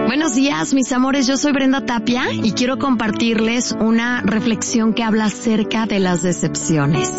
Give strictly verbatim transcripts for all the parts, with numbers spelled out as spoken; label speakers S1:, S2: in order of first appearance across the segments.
S1: Buenos días, mis amores, yo soy Brenda Tapia y quiero compartirles una reflexión que habla acerca de las decepciones.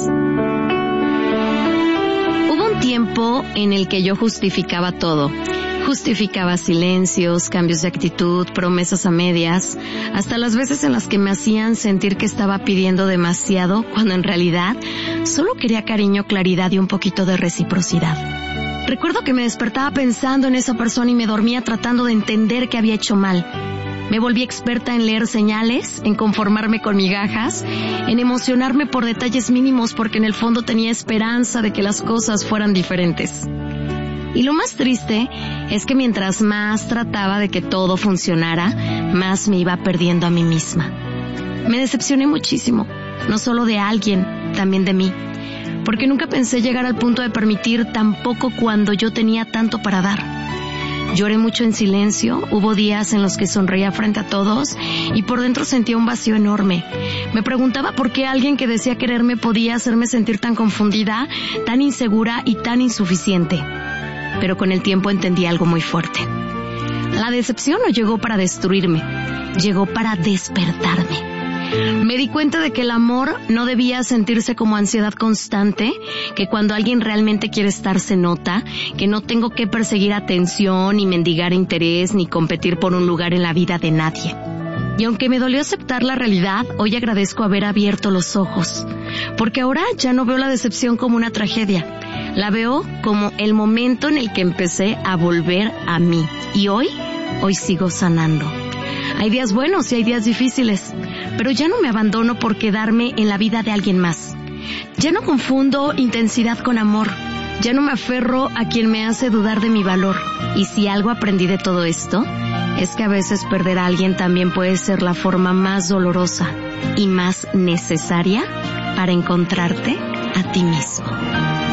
S1: Hubo un tiempo en el que yo justificaba todo. Justificaba silencios, cambios de actitud, promesas a medias, hasta las veces en las que me hacían sentir que estaba pidiendo demasiado, cuando en realidad solo quería cariño, claridad y un poquito de reciprocidad. Recuerdo que me despertaba pensando en esa persona y me dormía tratando de entender qué había hecho mal. Me volví experta en leer señales, en conformarme con migajas, en emocionarme por detalles mínimos porque en el fondo tenía esperanza de que las cosas fueran diferentes. Y lo más triste es que mientras más trataba de que todo funcionara, más me iba perdiendo a mí misma. Me decepcioné muchísimo, no solo de alguien, también de mí, porque nunca pensé llegar al punto de permitir tampoco cuando yo tenía tanto para dar. Lloré mucho en silencio, hubo días en los que sonreía frente a todos y por dentro sentía un vacío enorme. Me preguntaba por qué alguien que decía quererme podía hacerme sentir tan confundida, tan insegura y tan insuficiente. Pero con el tiempo entendí algo muy fuerte. La decepción no llegó para destruirme, llegó para despertarme. Me di cuenta de que el amor no debía sentirse como ansiedad constante, que cuando alguien realmente quiere estar se nota, que no tengo que perseguir atención, ni mendigar interés, ni competir por un lugar en la vida de nadie. Y aunque me dolió aceptar la realidad, hoy agradezco haber abierto los ojos, porque ahora ya no veo la decepción como una tragedia. La veo como el momento en el que empecé a volver a mí. Y hoy, hoy sigo sanando. Hay días buenos y hay días difíciles, pero ya no me abandono por quedarme en la vida de alguien más. Ya no confundo intensidad con amor. Ya no me aferro a quien me hace dudar de mi valor. Y si algo aprendí de todo esto, es que a veces perder a alguien también puede ser la forma más dolorosa y más necesaria para encontrarte a ti mismo.